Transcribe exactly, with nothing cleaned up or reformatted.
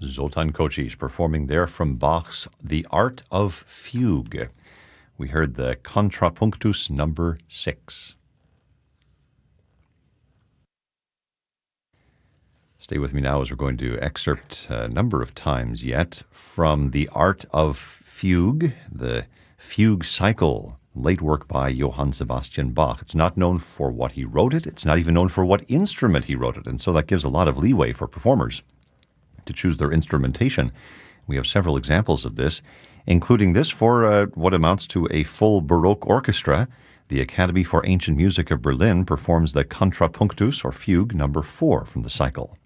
Zoltan Kocsis performing there from Bach's The Art of Fugue. We heard the Contrapunctus number six. Stay with me now as we're going to excerpt a number of times yet from The Art of Fugue, the Fugue Cycle, late work by Johann Sebastian Bach. It's not known for what he wrote it. It's not even known for what instrument he wrote it. And so that gives a lot of leeway for performers to choose their instrumentation. We have several examples of this, including this for uh, what amounts to a full Baroque orchestra. The Academy for Ancient Music of Berlin performs the Contrapunctus, or Fugue, number four from the cycle.